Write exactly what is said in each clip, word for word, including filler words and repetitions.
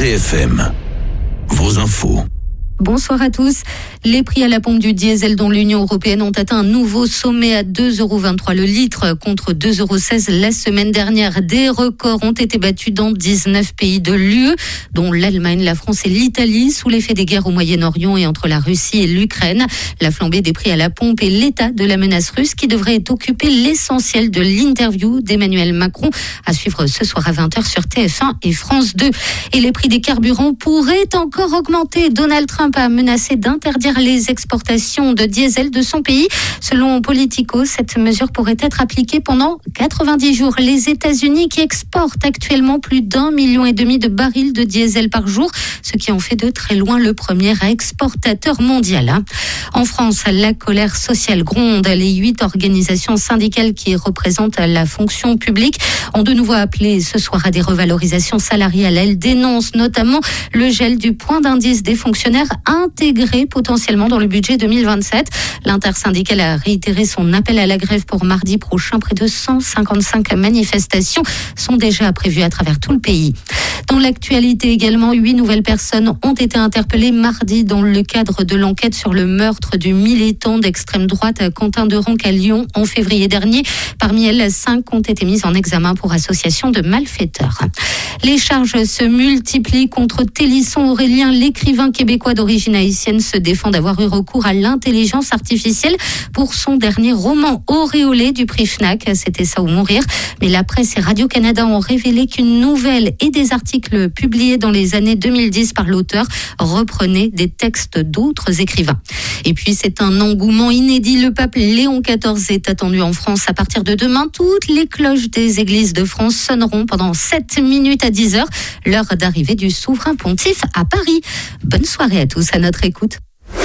C F M, vos infos. Bonsoir à tous. Les prix à la pompe du diesel dans l'Union européenne ont atteint un nouveau sommet à deux euros vingt-trois le litre contre deux euros seize la semaine dernière. Des records ont été battus dans dix-neuf pays de l'U E, dont l'Allemagne, la France et l'Italie, sous l'effet des guerres au Moyen-Orient et entre la Russie et l'Ukraine. La flambée des prix à la pompe et l'état de la menace russe qui devrait occuper l'essentiel de l'interview d'Emmanuel Macron à suivre ce soir à vingt heures sur T F un et France deux. Et les prix des carburants pourraient encore augmenter. Donald Trump a menacé d'interdire les exportations de diesel de son pays. Selon Politico, cette mesure pourrait être appliquée pendant quatre-vingt-dix jours. Les États-Unis qui exportent actuellement plus d'un million et demi de barils de diesel par jour, ce qui en fait de très loin le premier exportateur mondial. En France, la colère sociale gronde. Les huit organisations syndicales qui représentent la fonction publique ont de nouveau appelé ce soir à des revalorisations salariales. Elles dénoncent notamment le gel du point d'indice des fonctionnaires intégré potentiellement dans le budget deux mille vingt-sept. L'intersyndicale a réitéré son appel à la grève pour mardi prochain. Près de cent cinquante-cinq manifestations sont déjà prévues à travers tout le pays. Dans l'actualité également, huit nouvelles personnes ont été interpellées mardi dans le cadre de l'enquête sur le meurtre du militant d'extrême droite Quentin Derenc à Lyon en février dernier. Parmi elles, cinq ont été mises en examen pour association de malfaiteurs. Les charges se multiplient contre Télisson Aurélien, l'écrivain québécois d'origine haïtienne, se défend d'avoir eu recours à l'intelligence artificielle pour son dernier roman auréolé du prix Fnac. C'était Ça ou mourir. Mais la presse et Radio-Canada ont révélé qu'une nouvelle et des articles publiés dans les années deux mille dix par l'auteur reprenaient des textes d'autres écrivains. Et puis c'est un engouement inédit. Le pape Léon quatorze est attendu en France à partir de demain. Toutes les cloches des églises de France sonneront pendant sept minutes à dix heures. L'heure d'arrivée du souverain pontife à Paris. Bonne soirée à tous à notre écoute.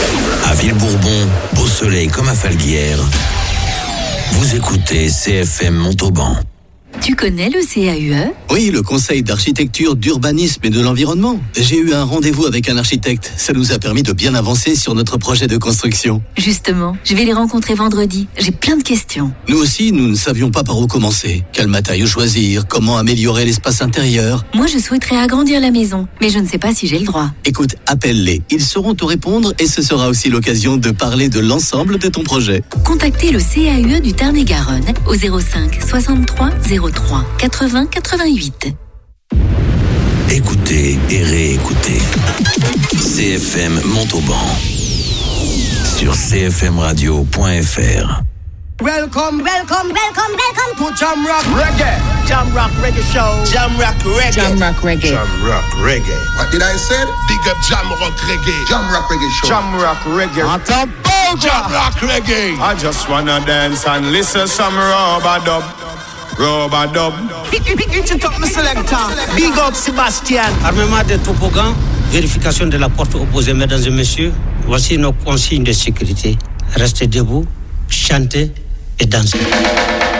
À Villebourbon, beau soleil comme à Falguière, vous écoutez C F M Montauban. Tu connais le C A U E ? Oui, le Conseil d'architecture, d'urbanisme et de l'environnement. J'ai eu un rendez-vous avec un architecte. Ça nous a permis de bien avancer sur notre projet de construction. Justement, je vais les rencontrer vendredi. J'ai plein de questions. Nous aussi, nous ne savions pas par où commencer. Quel matériau choisir ? Comment améliorer l'espace intérieur ? Moi, je souhaiterais agrandir la maison, mais je ne sais pas si j'ai le droit. Écoute, appelle-les. Ils sauront te répondre et ce sera aussi l'occasion de parler de l'ensemble de ton projet. Contactez le C A U E du Tarn-et-Garonne au zéro cinq soixante-trois zéro trois quatre-vingts quatre-vingt-huit. Écoutez et réécoutez C F M Montauban sur c f m radio point f r. Welcome, welcome, welcome, welcome to Jam Rock Reggae. Jam Rock Reggae Show. Jam Rock Reggae. Jam Rock Reggae. Jam Rock Reggae. What did I say? Big up Jam Rock Reggae. Jam Rock Reggae Show. Jam Rock Reggae. Anta Jam Rock Reggae. I just wanna dance and listen some rubber dub. Rubber dub. It's up, my selector. Big up Sébastien. Armement de toboggan, vérification de la porte opposée, mesdames et messieurs. Voici nos consignes de sécurité. Restez debout, chantez et dansez.